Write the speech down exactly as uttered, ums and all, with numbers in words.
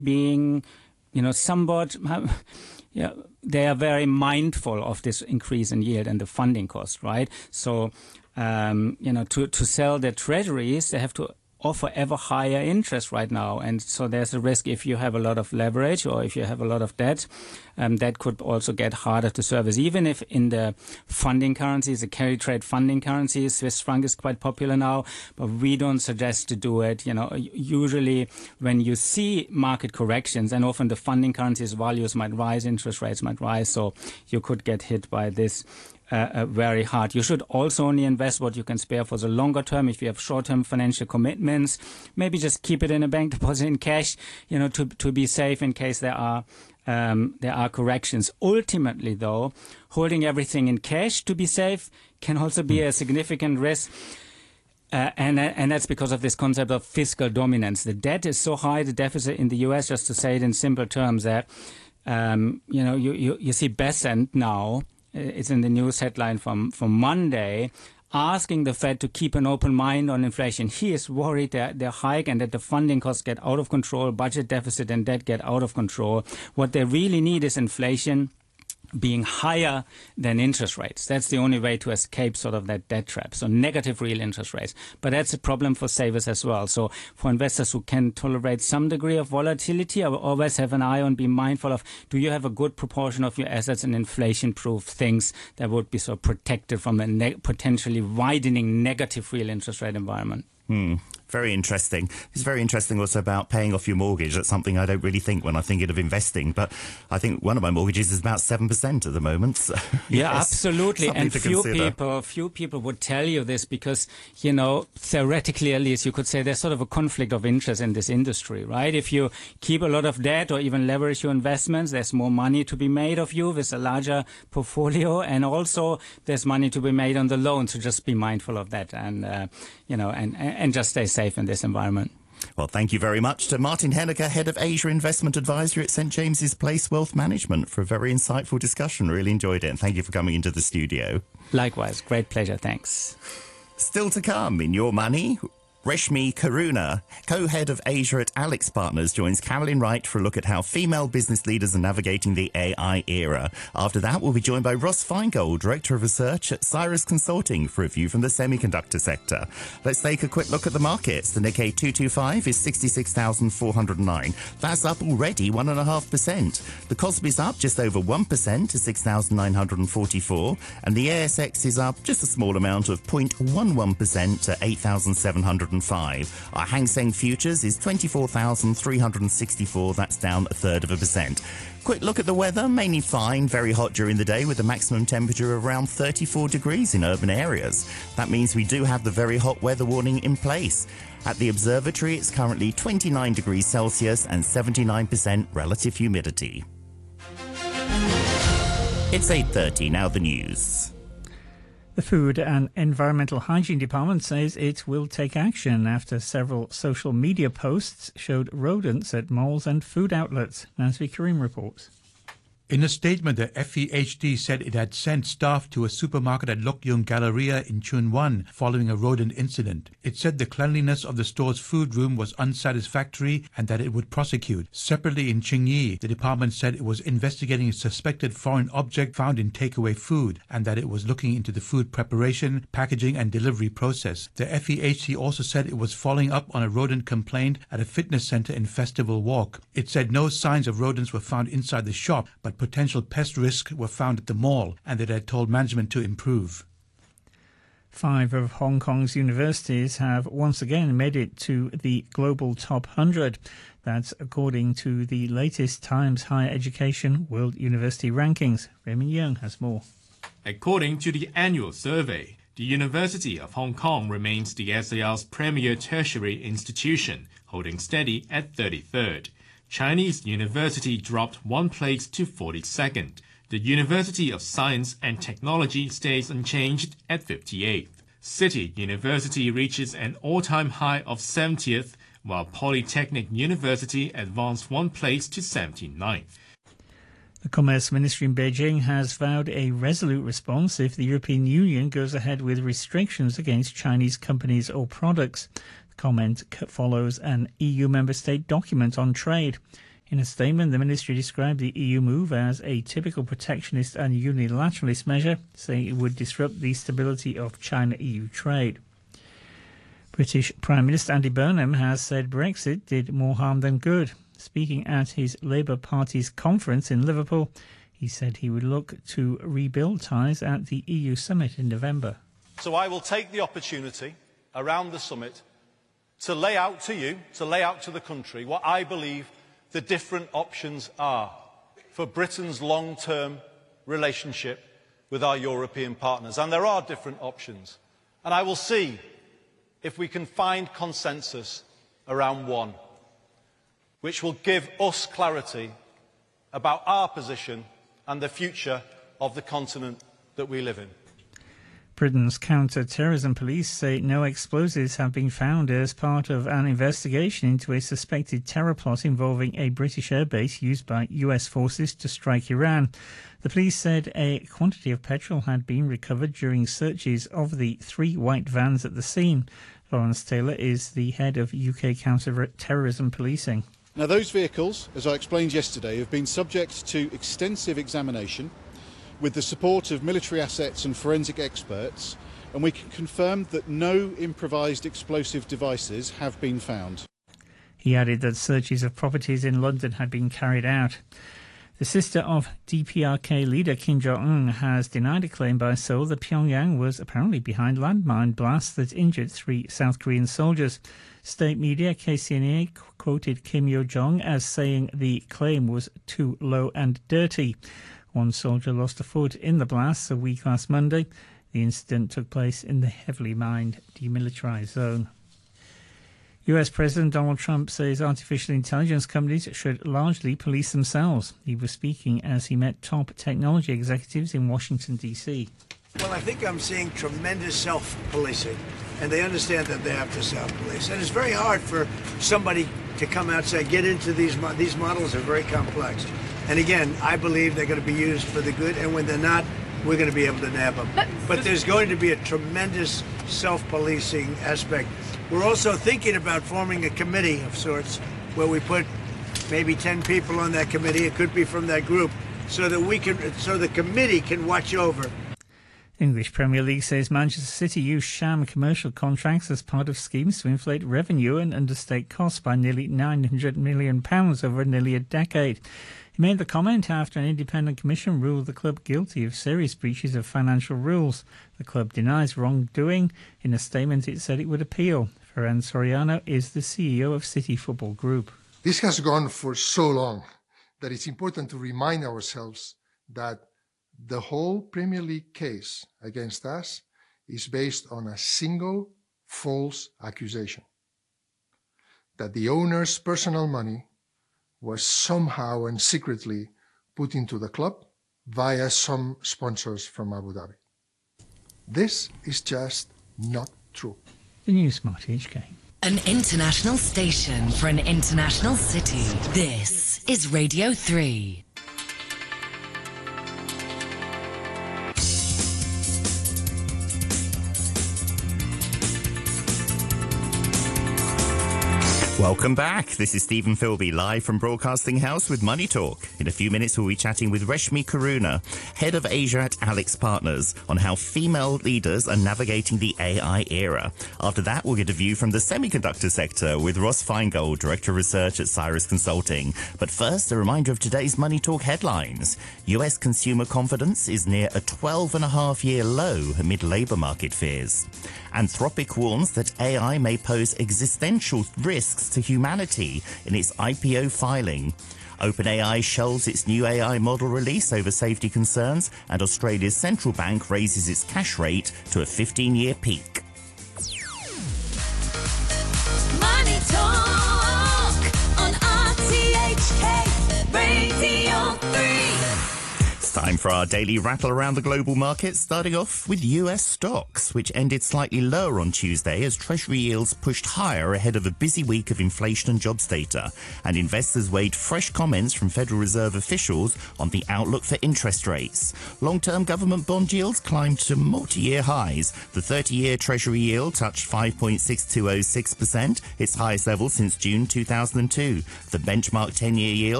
being, you know, somewhat, yeah, they are very mindful of this increase in yield and the funding cost, right? So, um, you know, to, to sell their treasuries, they have to offer ever higher interest right now. And so there's a risk if you have a lot of leverage or if you have a lot of debt, um, that could also get harder to service. Even if in the funding currencies, the carry trade funding currencies, Swiss franc is quite popular now, but we don't suggest to do it. You know, usually when you see market corrections, and often the funding currencies values might rise, interest rates might rise, so you could get hit by this Uh, uh, very hard. You should also only invest what you can spare for the longer term. If you have short-term financial commitments, maybe just keep it in a bank deposit in cash, you know, to to be safe in case there are um, there are corrections. Ultimately, though, holding everything in cash to be safe can also be a significant risk. Uh, and and that's because of this concept of fiscal dominance. The debt is so high, the deficit in the U S, just to say it in simple terms, that um, you know you, you you see Bessent now. It's in the news headline from, from Monday, asking the Fed to keep an open mind on inflation. He is worried that the hike and that the funding costs get out of control, budget deficit and debt get out of control. What they really need is inflation being higher than interest rates. That's the only way to escape sort of that debt trap. So negative real interest rates. But that's a problem for savers as well. So for investors who can tolerate some degree of volatility, I will always have an eye on, be mindful of, do you have a good proportion of your assets in inflation-proof things that would be sort of protected from a ne- potentially widening negative real interest rate environment? Hmm. Very interesting. It's very interesting also about paying off your mortgage. That's something I don't really think when I'm thinking of investing. But I think one of my mortgages is about seven percent at the moment. So, yeah, yes, absolutely. And few consider. people, few people would tell you this because, you know, theoretically at least you could say there's sort of a conflict of interest in this industry, right? If you keep a lot of debt or even leverage your investments, there's more money to be made of you with a larger portfolio. And also there's money to be made on the loan. So just be mindful of that and, uh, you know, and, and just stay safe in this environment. Well, thank you very much to Martin Henniker, Head of Asia Investment Advisory at Saint James's Place Wealth Management, for a very insightful discussion. Really enjoyed it. And thank you for coming into the studio. Likewise. Great pleasure. Thanks. Still to come in Your Money, Reshmi Karuna, co-head of Asia at Alex Partners, joins Carolyn Wright for a look at how female business leaders are navigating the A I era. After that, we'll be joined by Ross Feingold, Director of Research at Cyrus Consulting, for a view from the semiconductor sector. Let's take a quick look at the markets. The Nikkei two twenty-five is sixty-six thousand four hundred nine. That's up already one point five percent. The Kospi's up just over one percent to six thousand nine hundred forty-four. And the A S X is up just a small amount of zero point one one percent to eight thousand seven hundred five. Our Hang Seng Futures is twenty-four thousand three hundred sixty-four. That's down a third of a percent. Quick look at the weather. Mainly fine, very hot during the day with a maximum temperature of around thirty-four degrees in urban areas. That means we do have the very hot weather warning in place. At the observatory, it's currently twenty-nine degrees Celsius and seventy-nine percent relative humidity. It's eight thirty, now the news. The Food and Environmental Hygiene Department says it will take action after several social media posts showed rodents at malls and food outlets. Nancy Karim reports. In a statement, the F E H D said it had sent staff to a supermarket at Lok Yung Galleria in Chun Wan following a rodent incident. It said the cleanliness of the store's food room was unsatisfactory and that it would prosecute. Separately in Qingyi, the department said it was investigating a suspected foreign object found in takeaway food and that it was looking into the food preparation, packaging and delivery process. The F E H D also said it was following up on a rodent complaint at a fitness center in Festival Walk. It said no signs of rodents were found inside the shop, but potential pest risks were found at the mall and that it had told management to improve. Five of Hong Kong's universities have once again made it to the global top one hundred. That's according to the latest Times Higher Education World University Rankings. Raymond Young has more. According to the annual survey, the University of Hong Kong remains the S A R's premier tertiary institution, holding steady at thirty-third. Chinese University dropped one place to forty-second. The University of Science and Technology stays unchanged at fifty-eighth. City University reaches an all-time high of seventieth, while Polytechnic University advanced one place to seventy-ninth. The Commerce Ministry in Beijing has vowed a resolute response if the European Union goes ahead with restrictions against Chinese companies or products. The comment follows an E U member state document on trade. In a statement, the ministry described the E U move as a typical protectionist and unilateralist measure, saying it would disrupt the stability of China-E U trade. British Prime Minister Andy Burnham has said Brexit did more harm than good. Speaking at his Labour Party's conference in Liverpool, he said he would look to rebuild ties at the E U summit in November. So I will take the opportunity around the summit to lay out to you, to lay out to the country, what I believe the different options are for Britain's long-term relationship with our European partners. And there are different options. And I will see if we can find consensus around one, which will give us clarity about our position and the future of the continent that we live in. Britain's counter-terrorism police say no explosives have been found as part of an investigation into a suspected terror plot involving a British airbase used by U S forces to strike Iran. The police said a quantity of petrol had been recovered during searches of the three white vans at the scene. Lawrence Taylor is the head of U K counter-terrorism policing. Now, those vehicles, as I explained yesterday, have been subject to extensive examination with the support of military assets and forensic experts, and we can confirm that no improvised explosive devices have been found. He added that searches of properties in London had been carried out. The sister of D P R K leader Kim Jong-un has denied a claim by Seoul that Pyongyang was apparently behind landmine blasts that injured three South Korean soldiers. State media K C N A quoted Kim Yo-jong as saying the claim was too low and dirty. One soldier lost a foot in the blasts a week last Monday. The incident took place in the heavily mined demilitarized zone. U S President Donald Trump says artificial intelligence companies should largely police themselves. He was speaking as he met top technology executives in Washington, D C. Well, I think I'm seeing tremendous self-policing, and they understand that they have to self-police. And it's very hard for somebody to come out and say, get into these, mo- these models are very complex. And again, I believe they're going to be used for the good, and when they're not, we're going to be able to nab them. But, but there's going to be a tremendous self-policing aspect. We're also thinking about forming a committee of sorts where we put maybe ten people on that committee. It could be from that group, so that we can, so the committee can watch over. English Premier League says Manchester City used sham commercial contracts as part of schemes to inflate revenue and understate costs by nearly nine hundred million pounds over nearly a decade. He made the comment after an independent commission ruled the club guilty of serious breaches of financial rules. The club denies wrongdoing. In a statement, it said it would appeal. Ferran Soriano is the C E O of City Football Group. This has gone for so long that it's important to remind ourselves that the whole Premier League case against us is based on a single false accusation, that the owner's personal money was somehow and secretly put into the club via some sponsors from Abu Dhabi. This is just not true. The News Smart H K. An international station for an international city. This is Radio three. Welcome back. This is Stephen Philby, live from Broadcasting House with Money Talk. In a few minutes, we'll be chatting with Reshmi Karuna, head of Asia at Alex Partners, on how female leaders are navigating the A I era. After that, we'll get a view from the semiconductor sector with Ross Feingold, Director of Research at Cyrus Consulting. But first, a reminder of today's Money Talk headlines. U S consumer confidence is near a twelve and a half year low amid labour market fears. Anthropic warns that A I may pose existential risks to humanity in its I P O filing. OpenAI shelves its new A I model release over safety concerns, and Australia's central bank raises its cash rate to a fifteen-year peak. Money Talk on R T H K Radio three. Time for our daily rattle around the global markets, starting off with U S stocks, which ended slightly lower on Tuesday as Treasury yields pushed higher ahead of a busy week of inflation and jobs data, and investors weighed fresh comments from Federal Reserve officials on the outlook for interest rates. Long-term government bond yields climbed to multi-year highs. The thirty-year Treasury yield touched five point six two oh six percent, its highest level since June two thousand two. The benchmark ten-year yield